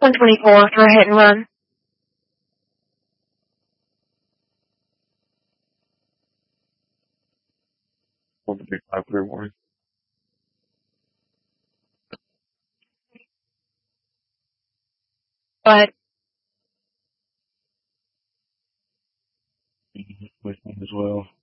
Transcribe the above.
124, throw hit and run. What the big 5-clear warning? But Which one as well?